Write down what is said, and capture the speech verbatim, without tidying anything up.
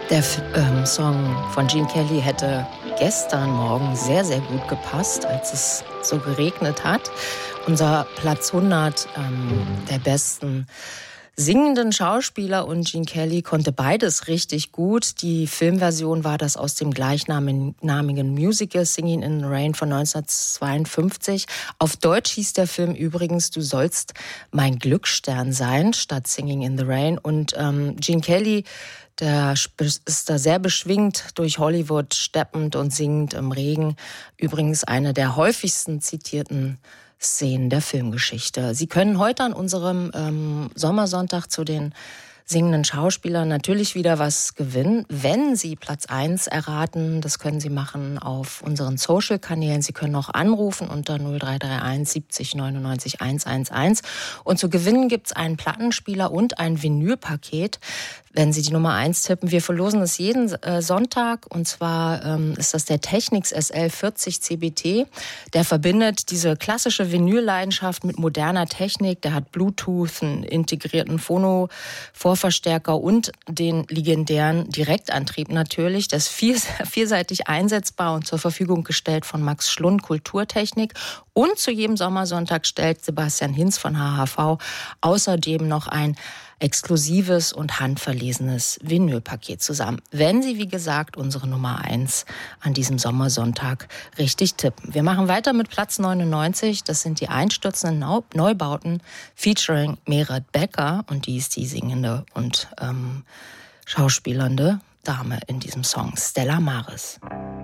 Der ähm, Song von Gene Kelly hätte gestern Morgen sehr, sehr gut gepasst, als es so geregnet hat. Unser Platz hundert ähm, der besten singenden Schauspieler, und Gene Kelly konnte beides richtig gut. Die Filmversion war das aus dem gleichnamigen Musical Singing in the Rain von neunzehnhundertzweiundfünfzig. Auf Deutsch hieß der Film übrigens Du sollst mein Glücksstern sein, statt Singing in the Rain. Und ähm, Gene Kelly, der ist da sehr beschwingt durch Hollywood, steppend und singend im Regen. Übrigens eine der häufigsten zitierten Szenen der Filmgeschichte. Sie können heute an unserem ähm, Sommersonntag zu den singenden Schauspielern natürlich wieder was gewinnen, wenn Sie Platz eins erraten. Das können Sie machen auf unseren Social-Kanälen. Sie können auch anrufen unter null drei drei eins siebzig neunundneunzig hundertelf. Und zu gewinnen gibt es einen Plattenspieler und ein Vinylpaket, wenn Sie die Nummer eins tippen. Wir verlosen es jeden äh, Sonntag, und zwar ähm, ist das der Technics S L vierzig C B T. Der verbindet diese klassische Vinylleidenschaft mit moderner Technik. Der hat Bluetooth, einen integrierten Phono-Vorverstärker und den legendären Direktantrieb natürlich. Das ist vier, vielseitig einsetzbar und zur Verfügung gestellt von Max Schlund Kulturtechnik. Und zu jedem Sommersonntag stellt Sebastian Hinz von H H V außerdem noch ein exklusives und handverlesenes Vinylpaket zusammen, wenn Sie, wie gesagt, unsere Nummer eins an diesem Sommersonntag richtig tippen. Wir machen weiter mit Platz neunundneunzig. Das sind die einstürzenden Neubauten featuring Meret Becker, und die ist die singende und ähm, schauspielernde Dame in diesem Song, Stella Maris.